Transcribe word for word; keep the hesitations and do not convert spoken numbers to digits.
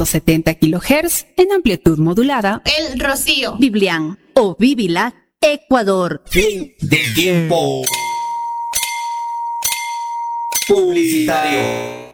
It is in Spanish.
ciento setenta kilohertz en amplitud modulada. El Rocío. Biblián o Bibilac, Ecuador. Fin del tiempo publicitario.